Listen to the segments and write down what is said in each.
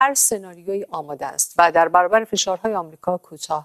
هر سناریویی آماده است و در برابر فشارهای آمریکا کوتاه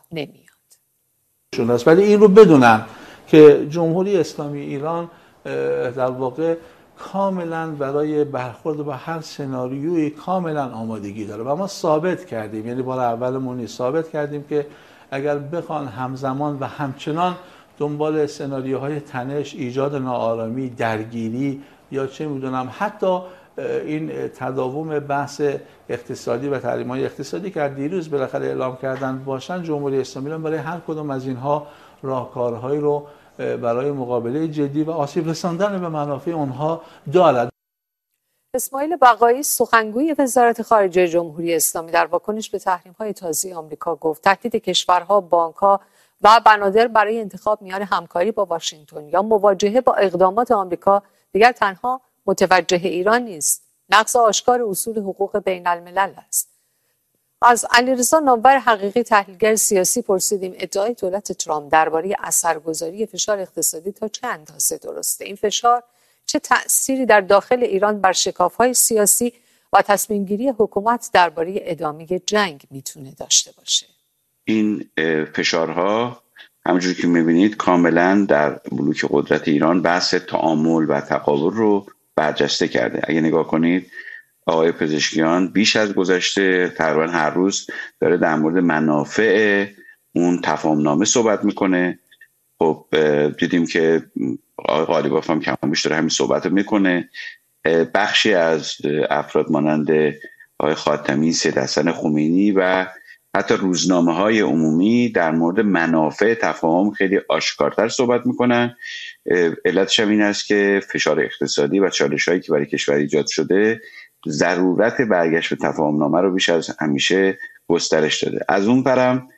نمیاد. ولی این رو بدونن که جمهوری اسلامی ایران در واقع کاملا برای برخورد با هر سناریویی کاملا آمادگی داره و ما ثابت کردیم، یعنی بار اولمون ثابت کردیم که اگر بخوان همزمان و همچنان دنبال سناریوهای تنش، ایجاد ناآرامی، درگیری یا چه میدونم حتی این تداوم بحث اقتصادی و تحریم‌های اقتصادی که دیروز بالاخره اعلام کردن باشن، جمهوری اسلامی ایران برای هر کدوم از اینها راهکارهایی رو برای مقابله جدی و آسیب رساندن به منافع اونها دارد. اسماعیل بقایی سخنگوی وزارت خارجه جمهوری اسلامی در واکنش به تحریم‌های تازه آمریکا گفت تهدید کشورها، بانک‌ها و بنادر برای انتخاب میان همکاری با واشنگتن یا مواجهه با اقدامات آمریکا دیگر تنها متوجه ایران نیست، نقض آشکار اصول حقوق بین الملل است. از علیرضا نامور حقیقی تحلیلگر سیاسی پرسیدیم ادعای دولت ترامپ درباره اثرگذاری فشار اقتصادی تا چه اندازه درسته؟ این فشار چه تأثیری در داخل ایران بر شکاف‌های سیاسی و تصمیم‌گیری حکومت درباره ادامه جنگ میتونه داشته باشه؟ این فشارها همونجوری که می‌بینید کاملا در بلوک قدرت ایران بحث تعامل و تقابل رو برجسته کرده. اگه نگاه کنید آقای پزشکیان بیش از گذشته تقریبا هر روز داره در مورد منافع اون تفاهم‌نامه صحبت میکنه. خب دیدیم که آقای قالیباف هم کم بیش داره همین صحبت رو میکنه. بخشی از افراد مانند آقای خاتمی، سید حسن خمینی و حتی روزنامه‌های عمومی در مورد منافع تفاهم خیلی آشکارتر صحبت میکنن. علتش هم این است که فشار اقتصادی و چالش‌هایی که برای کشور ایجاد شده ضرورت برگشت به تفاهم‌نامه رو بیش از همیشه گسترش داده. از اون برم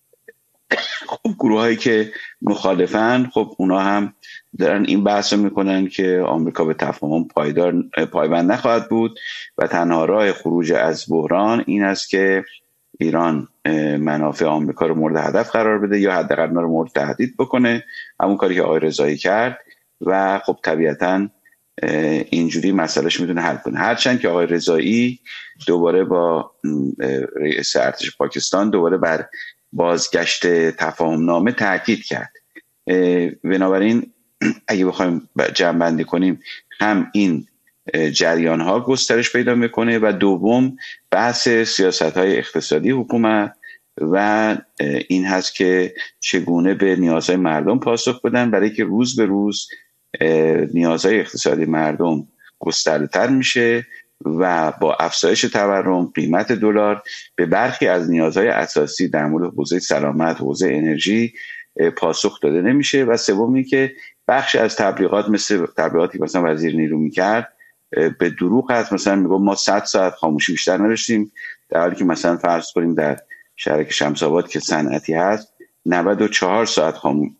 خب گروهایی که مخالفن خب اونا هم دارن این بحث رو میکنن که آمریکا به تفاهم پایبند نخواهد بود و تنها راه خروج از بحران این است که ایران منافع آمریکا رو مورد هدف قرار بده یا حداقل اونا رو مورد تهدید بکنه، همون کاری که آقای رضایی کرد و خب طبیعتاً اینجوری مسئلهش میتونه حل کنه. هرچند که آقای رضایی دوباره با رئیس ارتش پاکستان دوباره بر بازگشت تفاهم‌نامه تاکید کرد. بنابراین اگه بخوایم جمع‌بندی کنیم هم این جریان ها گسترش پیدا میکنه و دوم بحث سیاست های اقتصادی حکومت و این هست که چگونه به نیازهای مردم پاسخ بدن، برای که روز به روز نیازهای اقتصادی مردم گسترده‌تر میشه و با افزایش تورم قیمت دلار به برخی از نیازهای اساسی در مورد حوزه سلامت، حوزه انرژی پاسخ داده نمیشه. و سومی که بخش از تبلیغات مثل تبلیغاتی مثلا وزیر نیرو میکرد به دروغ هست، مثلا میگه ما 100 ساعت خاموشی بیشتر نداشتیم، در حالی که مثلا فرض کنیم در شهر شمس‌آباد که صنعتی هست 94 ساعت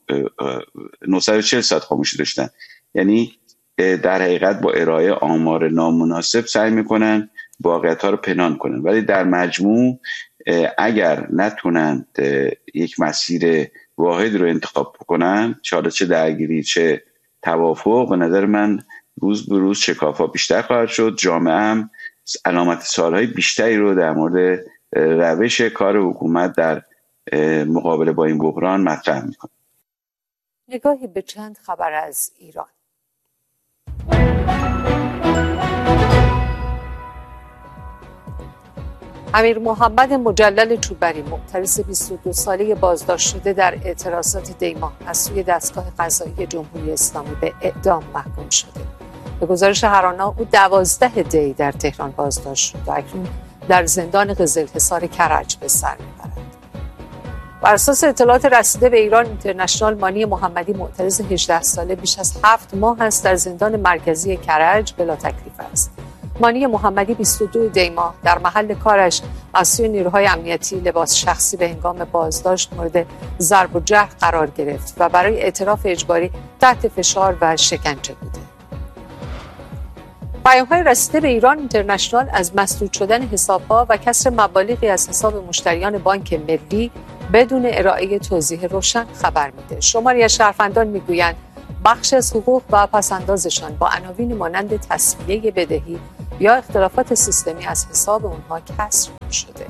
940 ساعت خاموشی داشتن. یعنی در حقیقت با ارائه آمار نامناسب سعی میکنن واقعیت‌ها رو پنهان کنن، ولی در مجموع اگر نتونن یک مسیر واحد رو انتخاب کنن، چه درگیری چه توافق، به نظر من روز به روز شکاف‌ها بیشتر خواهد شد. جامعه هم علامت سوال‌های بیشتری رو در مورد روش کار حکومت در مقابله با این بحران مطرح میکنه. نگاهی به چند خبر از ایران. امیر محمد مجلل چوبری معترض 22 ساله بازداشت شده در اعتراضات دی‌ماه از سوی دستگاه قضایی جمهوری اسلامی به اعدام محکوم شده. به گزارش هرانا او 12 دی در تهران بازداشت شد و اکنون در زندان قزلحصار کرج به سر میبرد. بر اساس اطلاعات رسیده به ایران اینترنشنال، مانی محمدی معترض 18 ساله بیش از 7 ماه است در زندان مرکزی کرج بلا تکلیف است. مانی محمدی 22 دی ماه در محل کارش از سوی نیروهای امنیتی لباس شخصی به هنگام بازداشت مورد ضرب و جرح قرار گرفت و برای اعتراف اجباری تحت فشار و شکنجه بوده. پیام‌های رسیده به ایران اینترنشنال از مسدود شدن حساب‌ها و کسر مبالغی از حساب مشتریان بانک ملی بدون ارائه توضیح روشن خبر میده. شماری از شهروندان میگویند بخش از حقوق و پسندازشان با عناوین مانند تسویه بدهی یا اختلافات سیستمی از حساب اونها کسر شده.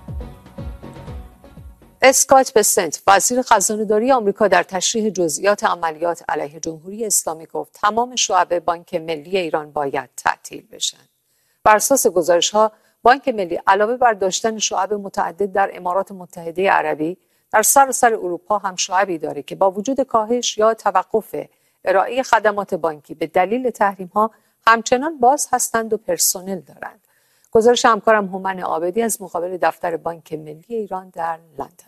اسکات بسنت، وزیر خزانه‌داری آمریکا، در تشریح جزئیات عملیات علیه جمهوری اسلامی گفت تمام شعب بانک ملی ایران باید تعطیل بشن. بر اساس گزارش‌ها، بانک ملی علاوه بر داشتن شعب متعدد در امارات متحده عربی، در سراسر اروپا هم شعبی داره که با وجود کاهش یا توقف ارائه خدمات بانکی به دلیل تحریم‌ها همچنان باز هستند و پرسنل دارند. گزارش همکارم هومن عابدی از مقابل دفتر بانک ملی ایران در لندن.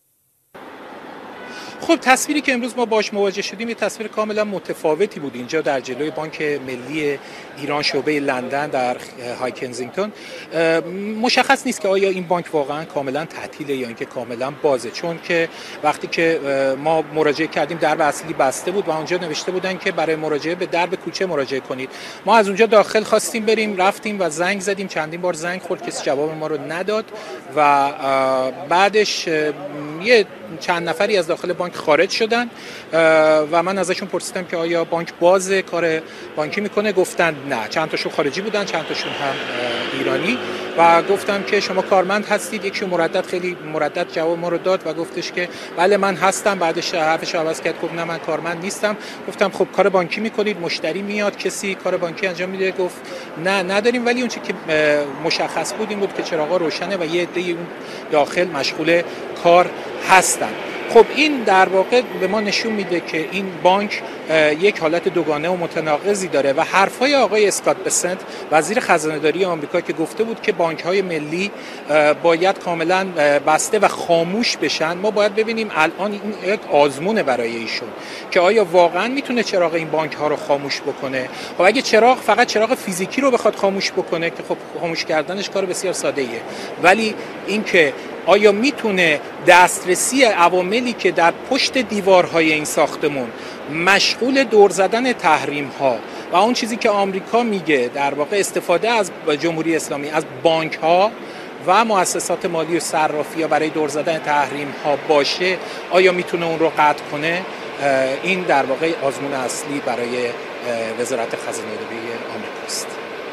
خب تصویری که امروز ما باش مواجه شدیم یه تصویر کاملا متفاوتی بود. اینجا در جلوی بانک ملی ایران شعبه لندن در های کنزینگتون مشخص نیست که آیا این بانک واقعا کاملا تعطیله یا اینکه کاملا بازه، چون که وقتی که ما مراجعه کردیم درب اصلی بسته بود و اونجا نوشته بودن که برای مراجعه به درب کوچه مراجعه کنید. ما از اونجا داخل خواستیم بریم، رفتیم و زنگ زدیم، چندین بار زنگ خورد، کسی جواب ما رو نداد و بعدش یه چند نفری از داخل بانک خارج شدن و من ازشون پرسیدم که آیا بانک باز کار بانکی میکنه؟ گفتن نه. چند تاشون خارجی بودن، چند تاشون هم ایرانی و گفتم که شما کارمند هستید؟ یکیشون خیلی مردد جواب ما رو داد و گفتش که بله من هستم. بعدش حرفش عوض کرد، گفت نه من کارمند نیستم. گفتم خب کار بانکی میکنید؟ مشتری میاد کسی کار بانکی انجام میده؟ گفت نه نداریم. ولی اون چیزی که مشخص بود این بود که چراغا روشنه و یه عده‌ای اون داخل مشغول کار هستن. خب این در واقع به ما نشون میده که این بانک یک حالت دوگانه و متناقضی داره و حرفای آقای اسکات بسنت وزیر خزانه‌داری آمریکا که گفته بود که بانک‌های ملی باید کاملا بسته و خاموش بشن، ما باید ببینیم الان این یک آزمونه برای ایشون که آیا واقعا میتونه چراغ این بانک‌ها رو خاموش بکنه. خب اگه فقط چراغ فیزیکی رو بخواد خاموش بکنه که خب خاموش کردنش کار بسیار ساده‌ایه، ولی اینکه آیا میتونه دسترسی عواملی که در پشت دیوارهای این ساختمون مشغول دور زدن تحریم ها و اون چیزی که آمریکا میگه در واقع استفاده از جمهوری اسلامی از بانک ها و مؤسسات مالی و صرافی ها برای دور زدن تحریم ها باشه، آیا میتونه اون رو قطع کنه؟ این در واقع آزمون اصلی برای وزارت خزانه‌داری آمریکاست.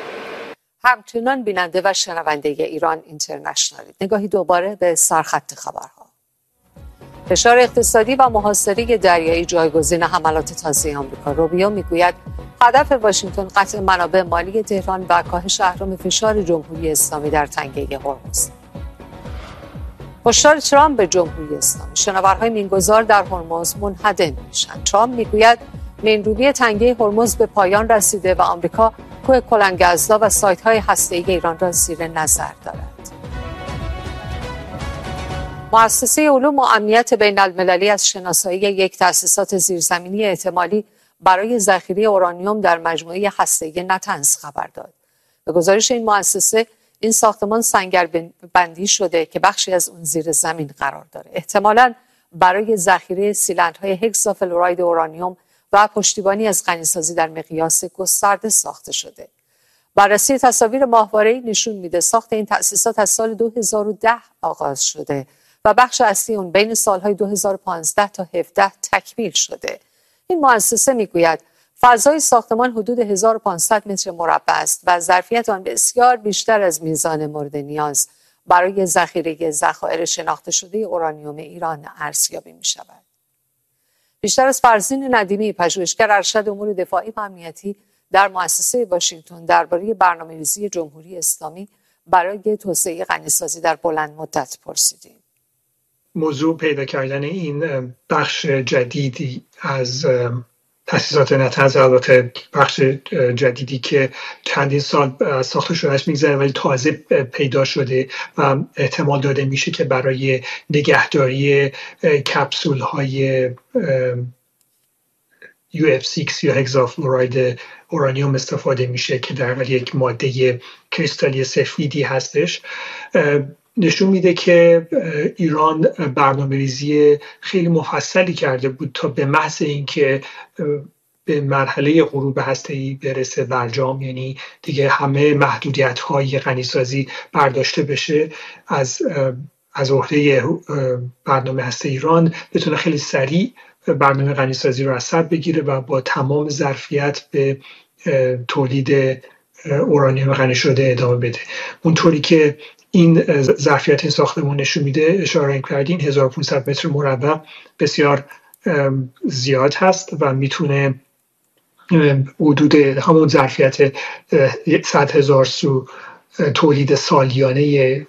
همچنان بیننده و شنونده ایران اینترنشنال، نگاهی دوباره به سرخط خبرها. فشار اقتصادی و محاصره دریایی جایگزین حملات تازه آمریکا. روبیو میگوید هدف واشنگتن قطع منابع مالی تهران و کاهش اهرم فشار جمهوری اسلامی در تنگه هرمز. هشدار ترامپ به جمهوری اسلامی: شناورهای مینگذار در هرمز منهدم میشن. ترامپ میگوید مینروبی تنگه هرمز به پایان رسیده و آمریکا کوه کلنگ‌ازلا و سایت‌های هسته‌ای ایران را زیر نظر دارد. مؤسسه علوم و امنیت بین المللی از شناسایی یک تأسیسات زیرزمینی احتمالی برای ذخیره اورانیوم در مجموعه هسته‌ای نتنز خبر داد. به گزارش این مؤسسه، این ساختمان سنگربندی شده که بخشی از اون زیر زمین قرار داره. احتمالاً برای ذخیره سیلندرهای هگزافلوراید اورانیوم و پشتیبانی از غنیسازی در مقیاس گسترده ساخته شده. بررسی تصاویر ماهواره‌ای نشون میده ساخت این تأسیسات از سال 2010 آغاز شده و بخش اصلی اون بین سالهای 2015 تا 17 تکمیل شده. این مؤسسه میگوید فضای ساختمان حدود 1500 متر مربع است و ظرفیت آن بسیار بیشتر از میزان مورد نیاز برای ذخیره ذخایر شناخته شده اورانیوم ایران ارزیابی می شود. بیشتر از فرزین ندیمی، پژوهشگر ارشد امور دفاعی و امنیتی در مؤسسه واشنگتن، درباره برنامه‌ریزی جمهوری اسلامی برای توسعه غنیسازی در بلند مدت پرسیدیم. موضوع پیدا کردن این بخش جدیدی از تأسیسات نتنز، البته بخش جدیدی که چندین سال ساخته شدهش میگذره ولی تازه پیدا شده و احتمال داده میشه که برای نگهداری کپسول های UF6 یا هگزافلوراید اورانیوم استفاده میشه که در واقع یک ماده کریستالی سفیدی هستش. نشون میده که ایران برنامه‌ریزی خیلی مفصلی کرده بود تا به محض اینکه به مرحله غروب هسته‌ای برسه برجام، یعنی دیگه همه محدودیت‌های غنیسازی برداشته بشه، از عهده برنامه هسته ایران بتونه خیلی سریع برنامه غنیسازی رو از سر بگیره و با تمام ظرفیت به تولید اورانیوم غنی شده ادامه بده. اونطوری که این ظرفیت این ساختمون نشون میده، اشاره کردین 1500 متر مربع بسیار زیاد هست و میتونه حدود همون ظرفیت 100,000 سو تولید سالیانه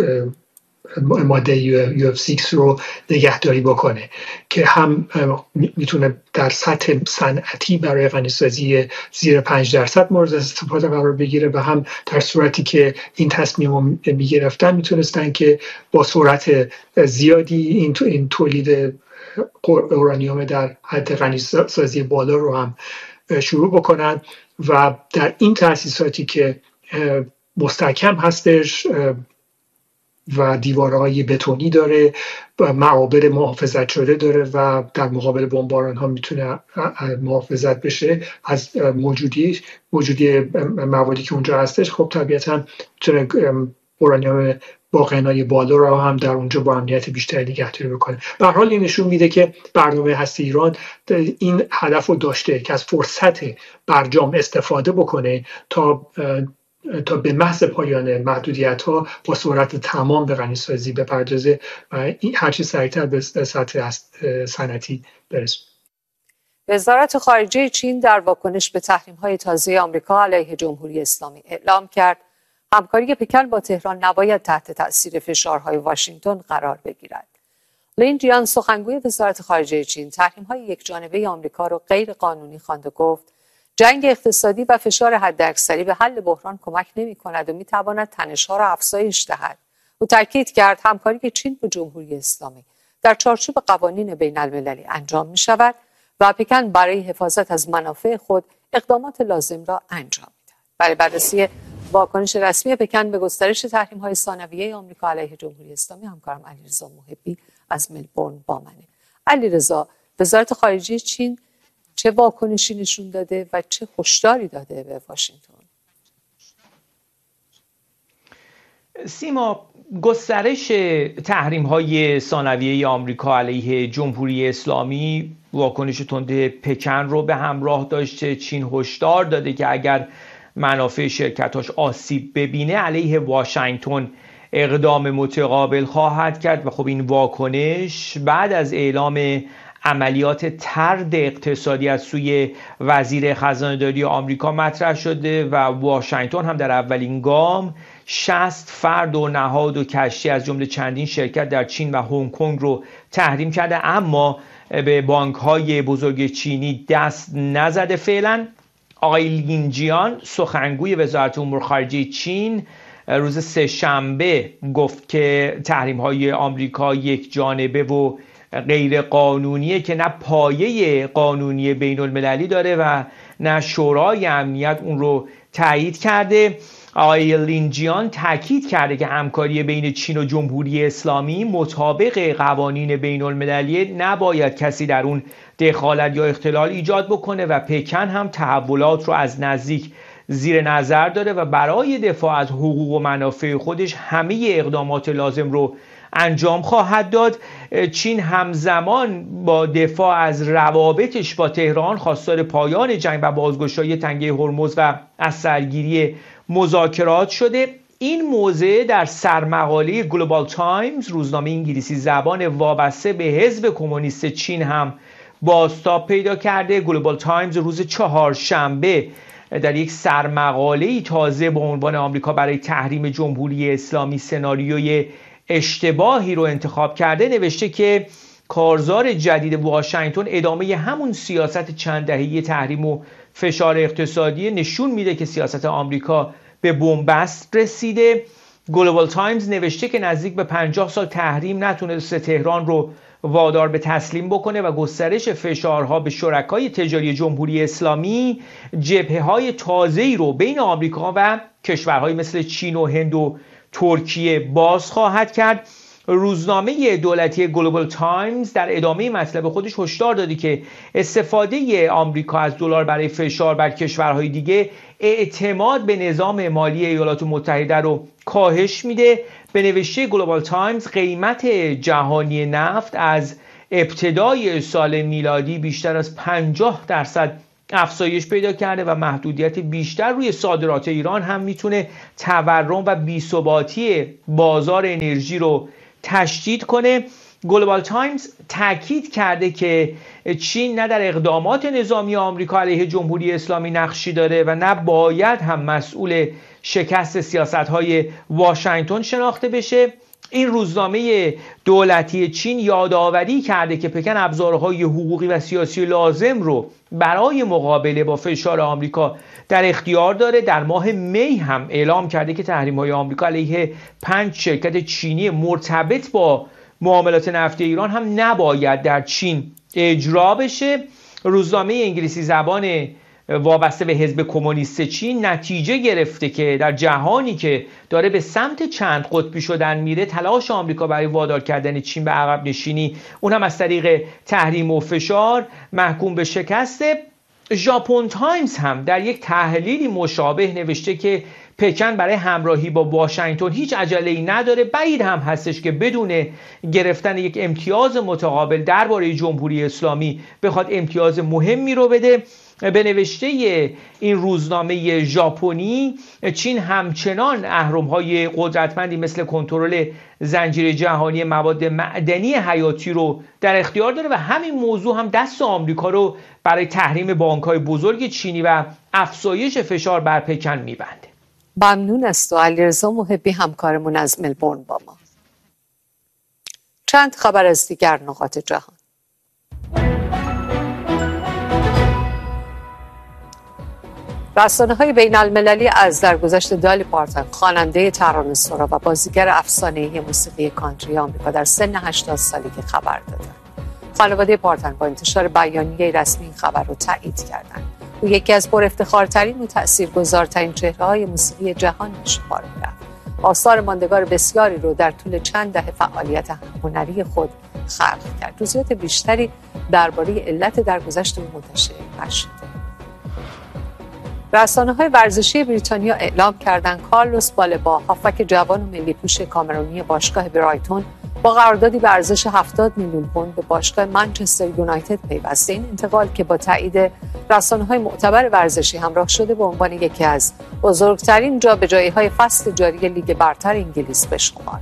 ماده UF6 رو نگهداری بکنه که هم میتونه در سطح صنعتی برای غنیسازی زیر 5% مورد استفاده قرار بگیره و هم در صورتی که این تصمیم رو میگرفتن میتونستن که با سرعت زیادی این تولید اورانیوم در حد غنیسازی بالا رو هم شروع بکنن و در این تأسیساتی که مستحکم هستش و دیوارهای بتونی داره و معابر محافظت شده داره و در مقابل بمباران ها میتونه محافظت بشه از موجودی موادی که اونجا هستش. خب طبیعتا میتونه اورانیوم با غنای بالا رو هم در اونجا با امنیت بیشتری نگهداری بکنه. به هر حال این نشون میده که برنامه هسته ایران این هدف رو داشته که از فرصت برجام استفاده بکنه تا به محض پایان محدودیت ها با سرعت تمام به غنیسازی بپردازه و هرچی سریعتر به سطح صنعتی برسه. وزارت خارجه چین در واکنش به تحریم‌های تازه آمریکا علیه جمهوری اسلامی اعلام کرد همکاری پکن با تهران نباید تحت تأثیر فشارهای واشنگتن قرار بگیرد. لین جیان سخنگوی وزارت خارجه چین تحریم‌های یکجانبه آمریکا را غیر قانونی خواند و گفت جنگ اقتصادی و فشار حداکثری به حل بحران کمک نمی‌کند و می‌تواند تنش‌ها را افزایش دهد. او تاکید کرد همکاری چین با جمهوری اسلامی در چارچوب قوانین بین‌المللی انجام می‌شود و پکن برای حفاظت از منافع خود اقدامات لازم را انجام می‌دهد. برای بررسی واکنش رسمی پکن به گسترش تحریم‌های ثانویه آمریکا علیه جمهوری اسلامی همکارم علیرضا محبی از ملبورن با منه. علیرضا، وزارت خارجه چین چه واکنشی نشون داده و چه هشداری داده به واشنگتن؟ سیما، گسترش تحریم‌های ثانویه آمریکا علیه جمهوری اسلامی واکنش تند پکن رو به همراه داشته. چین هشدار داده که اگر منافع شرکتاش آسیب ببینه علیه واشنگتن اقدام متقابل خواهد کرد و خب این واکنش بعد از اعلام عملیات طرد اقتصادی از سوی وزیر خزانه‌داری آمریکا مطرح شده و واشنگتن هم در اولین گام 60 فرد و نهاد و کشتی از جمله چندین شرکت در چین و هنگ کنگ رو تحریم کرده، اما به بانک‌های بزرگ چینی دست نزده فعلا. آقای لین جیان سخنگوی وزارت امور خارجه چین روز سه‌شنبه گفت که تحریم‌های آمریکا یک جانبه و غیر قانونیه که نه پایه قانونی بین المللی داره و نه شورای امنیت اون رو تایید کرده. آقای لین جیان تاکید کرده که همکاری بین چین و جمهوری اسلامی مطابق قوانین بین المللی نباید کسی در اون دخالت یا اختلال ایجاد بکنه و پکن هم تحولات رو از نزدیک زیر نظر داره و برای دفاع از حقوق و منافع خودش همه اقدامات لازم رو انجام خواهد داد. چین همزمان با دفاع از روابطش با تهران خواستار پایان جنگ و بازگشایی تنگه هرمز و از سرگیری مذاکرات شده. این موضع در سرمقاله گلوبال تایمز، روزنامه انگلیسی زبان وابسته به حزب کمونیست چین، هم بازتاب پیدا کرده. گلوبال تایمز روز چهارشنبه در یک سرمقاله تازه با عنوان آمریکا برای تحریم جمهوری اسلامی سناریوی اشتباهی رو انتخاب کرده نوشته که کارزار جدید واشنگتن ادامه همون سیاست چند دهه‌ای تحریم و فشار اقتصادی نشون میده که سیاست آمریکا به بنبست رسیده. گلوبال تایمز نوشته که نزدیک به 50 سال تحریم نتونسته تهران رو وادار به تسلیم بکنه و گسترش فشارها به شرکای تجاری جمهوری اسلامی جبهه‌های تازه‌ای رو بین آمریکا و کشورهای مثل چین و هند و ترکیه باز خواهد کرد. روزنامه دولتی گلوبال تایمز در ادامه مطلب خودش هشدار داده که استفاده آمریکا از دلار برای فشار بر کشورهای دیگه اعتماد به نظام مالی ایالات متحده رو کاهش میده. به نوشته گلوبال تایمز قیمت جهانی نفت از ابتدای سال میلادی بیشتر از 50% افزایش پیدا کرده و محدودیت بیشتر روی صادرات ایران هم میتونه تورم و بی‌ثباتی بازار انرژی رو تشدید کنه. گلوبال تایمز تاکید کرده که چین نه در اقدامات نظامی آمریکا علیه جمهوری اسلامی نقشی داره و نه باید هم مسئول شکست سیاست‌های واشنگتن شناخته بشه. این روزنامه دولتی چین یادآوری کرده که پکن ابزارهای حقوقی و سیاسی لازم رو برای مقابله با فشار آمریکا در اختیار داره. در ماه می هم اعلام کرده که تحریم‌های آمریکا علیه 5 شرکت چینی مرتبط با معاملات نفتی ایران هم نباید در چین اجرا بشه. روزنامه انگلیسی زبان وابسته به حزب کمونیست چین نتیجه گرفته که در جهانی که داره به سمت چند قطبی شدن میره، تلاش آمریکا برای وادار کردن چین به عقب نشینی، اون هم از طریق تحریم و فشار، محکوم به شکسته. ژاپن تایمز هم در یک تحلیلی مشابه نوشته که پکن برای همراهی با واشنگتن هیچ عجله‌ای نداره، بعید هم هستش که بدون گرفتن یک امتیاز متقابل درباره جمهوری اسلامی بخواد امتیاز مهمی رو بده. به نوشته این روزنامه ژاپنی، چین همچنان اهرم‌های قدرتمندی مثل کنترل زنجیره جهانی مواد معدنی حیاتی رو در اختیار داره و همین موضوع هم دست آمریکا رو برای تحریم بانک‌های بزرگ چینی و افزایش فشار بر پکن می‌بنده. ممنون است و علیرضا محبی همکارمون از ملبورن با ما. چند خبر از دیگر نقاط جهان. رسانه‌های بین المللی از درگذشت دالی پارتون، خواننده ترانه‌سرا و بازیگر افسانه‌ای موسیقی کانتری آمریکا در سن 80 سالگی خبر دادند. خانواده پارتون با انتشار بیانیه رسمی این خبر را تایید کردند. او یکی از پرافتخارترین و تأثیرگذارترین چهره‌های موسیقی جهان به شمار می‌رفت. آثار ماندگار بسیاری رو در طول چند دهه فعالیت هنری خود خلق کرد. جزئیات بیشتری درباره علت درگذشت او منتشر نشد. رسانه‌های ورزشی بریتانیا اعلام کردند کارلوس بالبا، هافبک جوان و ملی‌پوش کامرونی باشگاه برایتون، با قراردادی به ارزش 70 میلیون پوند به باشگاه منچستر یونایتد پیوسته. این انتقال که با تایید رسانه‌های معتبر ورزشی همراه شده به عنوان یکی از بزرگترین جابجایی‌های فصل جاری لیگ برتر انگلیس به شمار.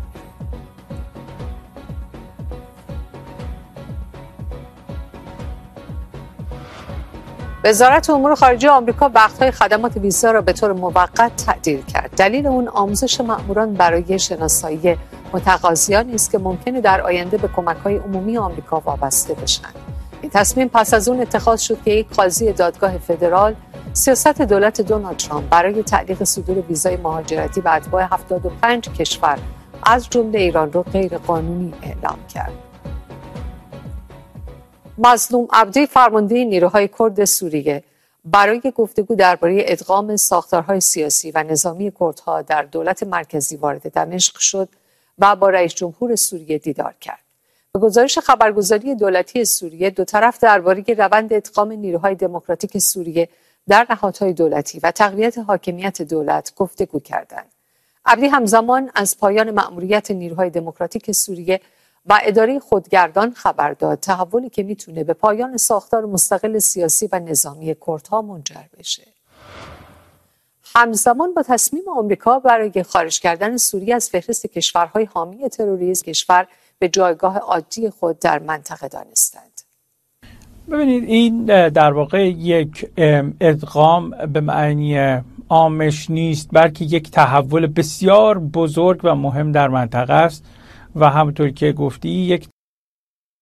وزارت امور خارجه آمریکا وقت‌های خدمات ویزا را به طور موقت تعدیل کرد. دلیل اون آموزش مأموران برای شناسایی متقاضیانی است که ممکنه در آینده به کمک‌های عمومی آمریکا وابسته بشن. این تصمیم پس از اون اتخاذ شد که یک قاضی دادگاه فدرال سیاست دولت دونالد ترامپ برای تعلیق صدور ویزای مهاجرتی به اتباع 75 کشور از جمله ایران رو غیر قانونی اعلام کرد. مظلوم عبدی، فرمانده نیروهای کرد سوریه، برای گفتگو درباره ادغام ساختارهای سیاسی و نظامی کردها در دولت مرکزی وارد دمشق شد و با رئیس جمهور سوریه دیدار کرد. به گزارش خبرگزاری دولتی سوریه، دو طرف درباره روند ادغام نیروهای دموکراتیک سوریه در نهادهای دولتی و تقویت حاکمیت دولت گفتگو کردند. عبدی همزمان از پایان مأموریت نیروهای دموکراتیک سوریه و اداره خودگردان خبر داد، تحولی که میتونه به پایان ساختار مستقل سیاسی و نظامی کردها منجر بشه. همزمان با تصمیم آمریکا برای خارج کردن سوریه از فهرست کشورهای حامی تروریسم، کشور به جایگاه عادی خود در منطقه دانستند. ببینید، این در واقع یک ادغام به معنی عامش نیست، بلکه یک تحول بسیار بزرگ و مهم در منطقه است و همونطور که گفتی یک